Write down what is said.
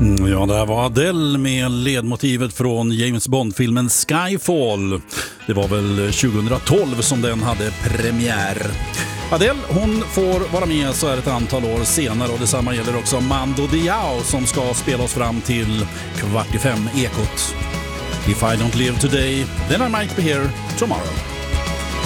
Ja, det här var Adele med ledmotivet från James Bond-filmen Skyfall. Det var väl 2012 som den hade premiär. Adele, hon får vara med så här ett antal år senare, och detsamma gäller också Mando Diao som ska spela oss fram till 4:45 Ekot. If I don't live today, then I might be here tomorrow.